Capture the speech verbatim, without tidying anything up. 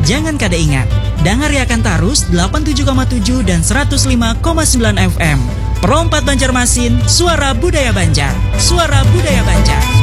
Jangan kada ingat, dangariakan tarus delapan puluh tujuh koma tujuh dan seratus lima koma sembilan F M. Perompat Banjarmasin, suara budaya Banjar. Suara budaya Banjar.